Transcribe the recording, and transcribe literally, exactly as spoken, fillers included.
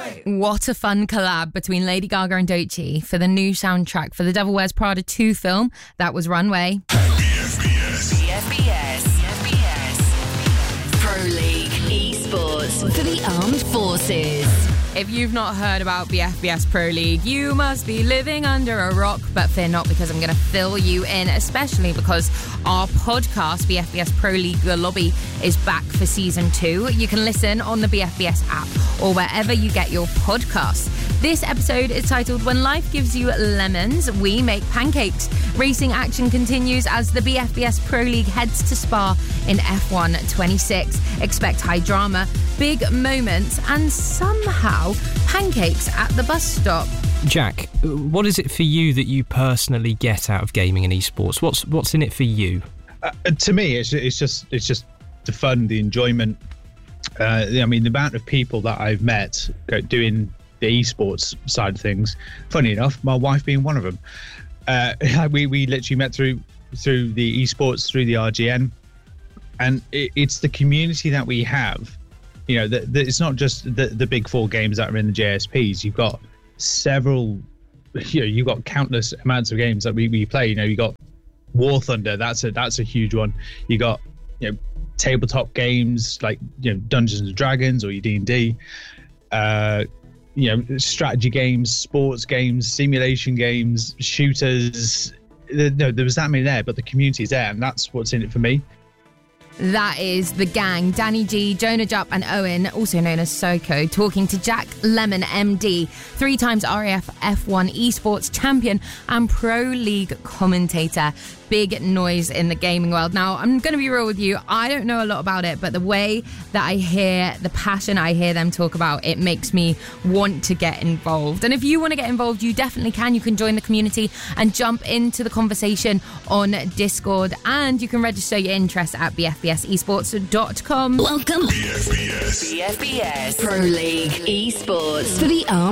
Runway. What a fun collab between Lady Gaga and Doechii for the new soundtrack for the Devil Wears Prada two film. That was Runway. B F B S. B F B S. B F B S. Pro League Esports for the Armed Forces. If you've not heard about B F B S Pro League, you must be living under a rock, but fear not, because I'm going to fill you in, especially because our podcast, B F B S Pro League The Lobby, is back for season two. You can listen on the B F B S app or wherever you get your podcasts. This episode is titled When Life Gives You Lemons, We Make Pancakes. Racing action continues as the B F B S Pro League heads to Spa in F one twenty-six. Expect high drama, big moments, and somehow pancakes at the bus stop. Jack, what is it for you that you personally get out of gaming and esports? What's what's in it for you? Uh, to me, it's it's just it's just the fun, the enjoyment. Uh, I mean, the amount of people that I've met doing the esports side of things. Funny enough, my wife being one of them. Uh, we we literally met through through the esports, through the R G N, and it, it's the community that we have. You know, the, the, it's not just the, the big four games that are in the J S Ps. You've got several, you know, you've got countless amounts of games that we, we play. You know, you got War Thunder. That's a that's a huge one. You got, you know, tabletop games like, you know, Dungeons and Dragons or your D and D. Uh, you know, strategy games, sports games, simulation games, shooters. No, there was that many there, but the community is there, and that's what's in it for me. That is the gang, Danny G, Jonah Jupp and Owen, also known as Soko, talking to Jack Lemon, M D, three times R A F F one esports champion and Pro League commentator. Big noise in the gaming world. Now, I'm going to be real with you. I don't know a lot about it, but the way that I hear, the passion I hear them talk about, it makes me want to get involved. And if you want to get involved, you definitely can. You can join the community and jump into the conversation on Discord. And you can register your interest at b f b s esports dot com. Welcome. B F B S. B F B S Pro League Esports for the Armed